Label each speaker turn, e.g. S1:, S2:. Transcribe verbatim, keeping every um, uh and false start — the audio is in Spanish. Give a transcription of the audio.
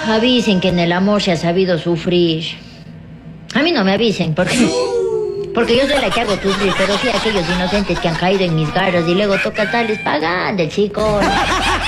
S1: Avisen que en el amor se ha sabido sufrir. A mí no me avisen, porque, porque yo soy la que hago sufrir, pero sí aquellos inocentes que han caído en mis garras y luego toca estarles pagando el chico.